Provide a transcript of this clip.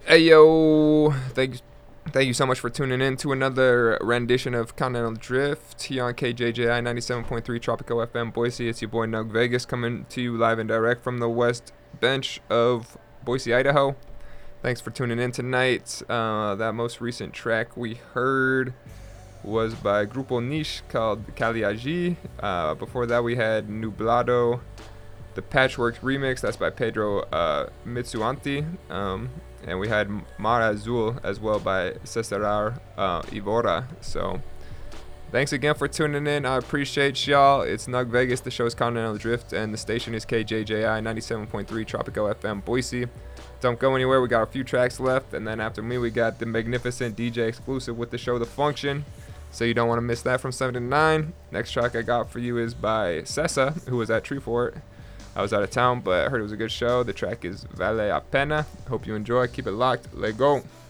Hey yo, thank you so much for tuning in to another rendition of Continental Drift here on KJJI 97.3 Tropico FM Boise. It's your boy Nug Vegas coming to you live and direct from the West Bench of Boise, Idaho. Thanks for tuning in tonight. That most recent track we heard was by Grupo Niche called Caliagi. Before that we had Nublado, the Patchworks remix. That's by Pedro Mitsuanti. And we had Mar Azul as well by Cesarar Ivora. So thanks again for tuning in. I appreciate y'all. It's Nug Vegas. The show is Continental Drift, and the station is KJJI 97.3 Tropico FM Boise. Don't go anywhere. We got a few tracks left, and then after me, we got the magnificent DJ exclusive with the show The Function. So you don't want to miss that from 7 to 9. Next track I got for you is by Cessa, who was at Treefort. I was out of town, but I heard it was a good show. The track is Vale a Pena. Hope you enjoy. Keep it locked. Let go.